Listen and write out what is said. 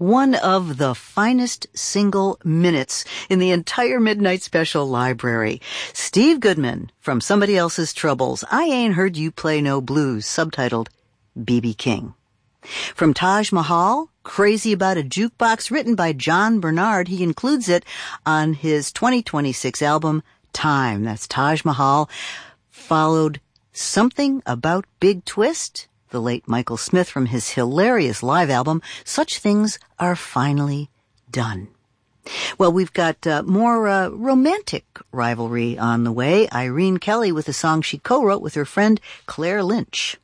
one of the finest single minutes in the entire Midnight Special library. Steve Goodman from Somebody Else's Troubles, I Ain't Heard You Play No Blues, subtitled B.B. King. From Taj Mahal, Crazy About a Jukebox, written by John Bernard. He includes it on his 2026 album, Time. That's Taj Mahal. Followed Something About Big Twist, the late Michael Smith, from his hilarious live album, Such Things Are Finally Done. Well, we've got more romantic rivalry on the way. Irene Kelly with a song she co-wrote with her friend Claire Lynch.